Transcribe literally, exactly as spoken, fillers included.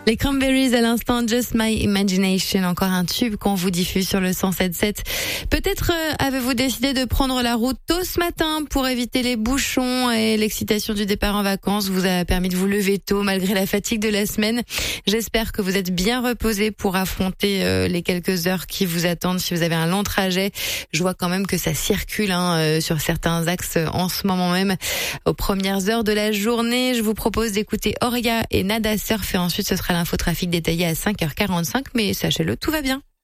Les Cranberries à l'instant, Just My Imagination, encore un tube qu'on vous diffuse sur le cent sept sept. Peut-être euh, avez-vous décidé de prendre la route tôt ce matin pour éviter les bouchons et l'excitation du départ en vacances vous a permis de vous lever tôt malgré la fatigue de la semaine. J'espère que vous êtes bien reposé pour affronter euh, les quelques heures qui vous attendent si vous avez un long trajet. Je vois quand même que ça circule hein, euh, sur certains axes en ce moment même. Aux premières heures de la journée, je vous propose d'écouter Oria et Nada Surf et ensuite ce sera l'infotrafic détaillé à cinq heures quarante-cinq, mais sachez-le, tout va bien.